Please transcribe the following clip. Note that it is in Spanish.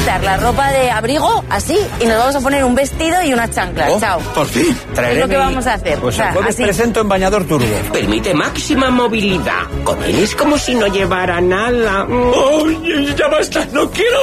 quitar la ropa de abrigo, así, y nos vamos a poner un vestido y unas chanclas. Chao. Por fin. Es lo que vamos a hacer. Pues el jueves presento en bañador turbo. Permite máxima movilidad. Con él es como si no llevara nada. ¡Oye, ya basta! ¡No quiero